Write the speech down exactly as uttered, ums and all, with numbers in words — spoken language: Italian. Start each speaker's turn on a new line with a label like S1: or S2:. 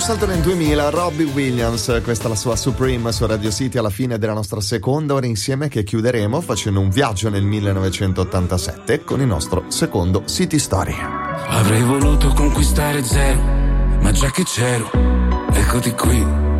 S1: salto nel duemila, Robbie Williams, questa è la sua Supreme su Radio City alla fine della nostra seconda ora insieme, che chiuderemo facendo un viaggio nel millenovecentottantasette con il nostro secondo City Story.
S2: Avrei voluto conquistare zero, ma già che c'ero, eccoti qui.